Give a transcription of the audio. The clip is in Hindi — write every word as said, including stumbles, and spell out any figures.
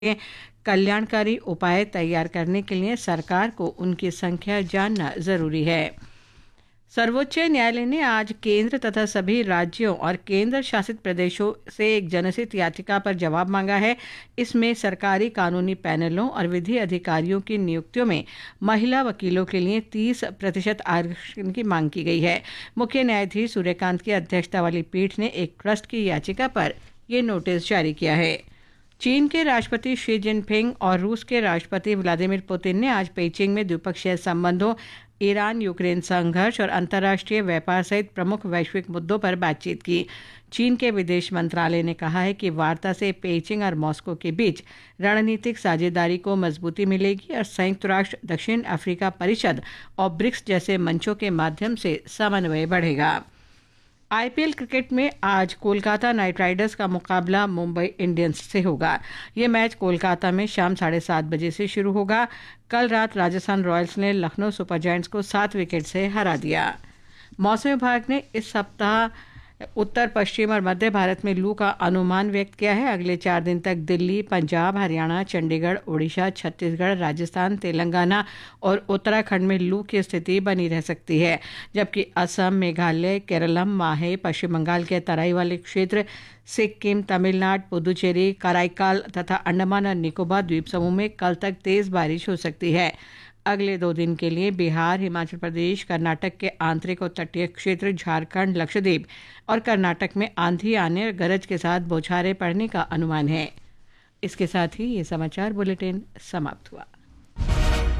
कल्याणकारी उपाय तैयार करने के लिए सरकार को उनकी संख्या जानना जरूरी है। सर्वोच्च न्यायालय ने आज केंद्र तथा सभी राज्यों और केंद्र शासित प्रदेशों से एक जनहित याचिका पर जवाब मांगा है। इसमें सरकारी कानूनी पैनलों और विधि अधिकारियों की नियुक्तियों में महिला वकीलों के लिए तीस प्रतिशत आरक्षण की मांग की गई है। मुख्य न्यायाधीश सूर्यकांत की अध्यक्षता वाली पीठ ने एक ट्रस्ट की याचिका पर यह नोटिस जारी किया है। चीन के राष्ट्रपति शी जिनपिंग और रूस के राष्ट्रपति व्लादिमीर पुतिन ने आज पेइचिंग में द्विपक्षीय संबंधों, ईरान यूक्रेन संघर्ष और अंतर्राष्ट्रीय व्यापार सहित प्रमुख वैश्विक मुद्दों पर बातचीत की। चीन के विदेश मंत्रालय ने कहा है कि वार्ता से पेइचिंग और मॉस्को के बीच रणनीतिक साझेदारी को मजबूती मिलेगी और संयुक्त राष्ट्र, दक्षिण अफ्रीका परिषद और ब्रिक्स जैसे मंचों के माध्यम से समन्वय बढ़ेगा। आईपीएल क्रिकेट में आज कोलकाता नाइट राइडर्स का मुकाबला मुंबई इंडियंस से होगा। यह मैच कोलकाता में शाम साढ़े सात बजे से शुरू होगा। कल रात राजस्थान रॉयल्स ने लखनऊ सुपर जायंट्स को सात विकेट से हरा दिया। मौसम विभाग ने इस सप्ताह उत्तर पश्चिम और मध्य भारत में लू का अनुमान व्यक्त किया है। अगले चार दिन तक दिल्ली, पंजाब, हरियाणा, चंडीगढ़, ओडिशा, छत्तीसगढ़, राजस्थान, तेलंगाना और उत्तराखंड में लू की स्थिति बनी रह सकती है, जबकि असम, मेघालय, केरलम, माहे, पश्चिम बंगाल के तराई वाले क्षेत्र, सिक्किम, तमिलनाडु, पुदुचेरी, कराईकाल तथा अंडमान और निकोबार द्वीप समूह में कल तक तेज बारिश हो सकती है। अगले दो दिन के लिए बिहार, हिमाचल प्रदेश, कर्नाटक के आंतरिक और तटीय क्षेत्र, झारखंड, लक्षद्वीप और कर्नाटक में आंधी आने और गरज के साथ बौछारें पड़ने का अनुमान है। इसके साथ ही ये समाचार बुलेटिन समाप्त हुआ।